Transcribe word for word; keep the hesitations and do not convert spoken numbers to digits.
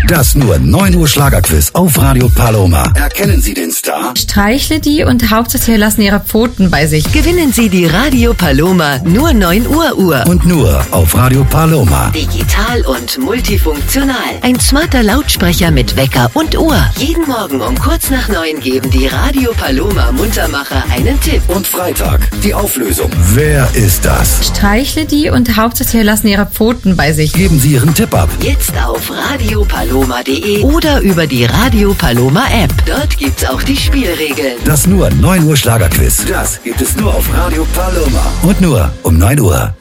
Das nur neun Uhr Schlagerquiz auf Radio Paloma. Erkennen Sie den Star? Streichle die und Hauptsache lassen ihre Pfoten bei sich. Gewinnen Sie die Radio Paloma nur neun Uhr Uhr. Und nur auf Radio Paloma. Digital und multifunktional. Ein smarter Lautsprecher mit Wecker und Uhr. Jeden Morgen um kurz nach neun geben die Radio Paloma Muntermacher einen Tipp. Und Freitag die Auflösung. Wer ist das? Streichle die und Hauptsache lassen ihre Pfoten bei sich. Geben Sie Ihren Tipp ab. Jetzt auf radio paloma punkt de oder über die Radio Paloma App. Dort gibt's auch die Spielregeln. Das nur neun Uhr Schlagerquiz. Das gibt es nur auf Radio Paloma. Und nur um neun Uhr.